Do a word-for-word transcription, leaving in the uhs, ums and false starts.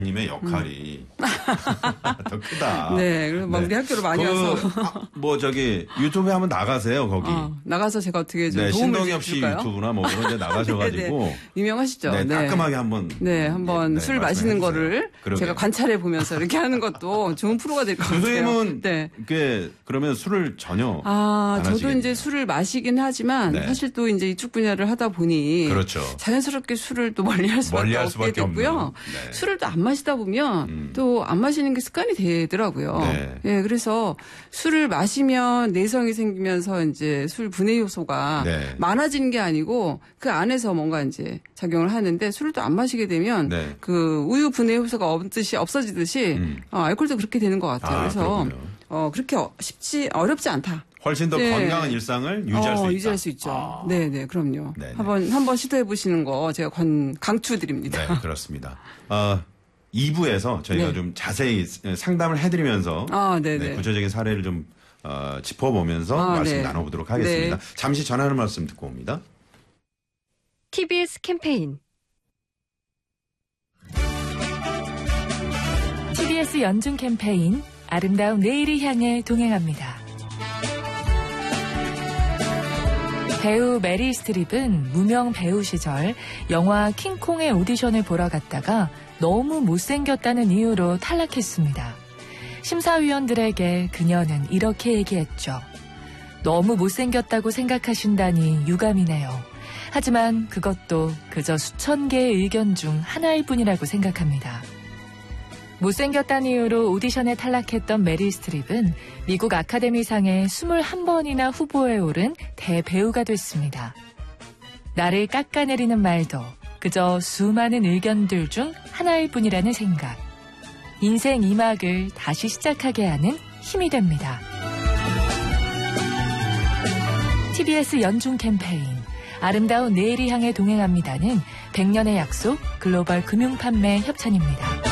님의 역할이 음. 더 크다. 네, 그래서 막 네. 우리 학교로 많이 그, 와서 아, 뭐 저기 유튜브에 한번 나가세요 거기. 어, 나가서 제가 어떻게 좀 네, 도움을 신동엽 씨 줄까요? 유튜브나 뭐 그런 데 나가셔가지고 네, 네. 유명하시죠. 네, 네. 따끔하게 한번 네, 한번 네, 술 마시는 말씀해 거를 주세요. 제가 관찰해 보면서 이렇게 하는 것도 좋은 프로가 될 것 같아요. 선생님은 네. 그 그러면 술을 전혀 아, 안 저도 하시겠네요. 이제 술을 마시긴 하지만 네. 사실 또 이제 이쪽 분야를 하다 보니 그렇죠. 자연스럽게 술을 또 멀리할 수밖에 멀리할 없게 수밖에 됐고요. 없는. 네. 술을 또 안 마시다 보면 음. 또 안 마시는 게 습관이 되더라고요. 네. 예, 그래서 술을 마시면 내성이 생기면서 이제 술 분해 요소가 네. 많아지는 게 아니고 그 안에서 뭔가 이제 작용을 하는데 술을 또 안 마시게 되면 네. 그 우유 분해 요소가 없듯이 없어지듯이 음. 어, 알코올도 그렇게 되는 것 같아요. 아, 그래서 그렇군요. 어, 그렇게 어- 쉽지 어렵지 않다. 훨씬 더 네. 건강한 일상을 유지할 어, 수 있다. 유지할 수 있죠. 아. 네, 네, 그럼요. 네네. 한번 한번 시도해 보시는 거 제가 관, 강추드립니다. 네, 그렇습니다. 어, 이 부에서 저희가 네. 좀 자세히 상담을 해드리면서 아, 네네. 네, 구체적인 사례를 좀 어, 짚어보면서 아, 말씀 네. 나눠보도록 하겠습니다. 네. 잠시 전하는 말씀 듣고 옵니다. 티비에스 캠페인 티비에스 연중 캠페인 아름다운 내일을 향해 동행합니다. 배우 메릴 스트립은 무명 배우 시절 영화 킹콩의 오디션을 보러 갔다가 너무 못생겼다는 이유로 탈락했습니다. 심사위원들에게 그녀는 이렇게 얘기했죠. 너무 못생겼다고 생각하신다니 유감이네요. 하지만 그것도 그저 수천 개의 의견 중 하나일 뿐이라고 생각합니다. 못생겼다는 이유로 오디션에 탈락했던 메릴 스트립은 미국 아카데미상에 이십일 번이나 후보에 오른 대배우가 됐습니다. 나를 깎아내리는 말도 그저 수많은 의견들 중 하나일 뿐이라는 생각. 인생 이 막을 다시 시작하게 하는 힘이 됩니다. 티비에스 연중 캠페인 아름다운 내일을 향해 동행합니다는 백 년의 약속 글로벌 금융판매 협찬입니다.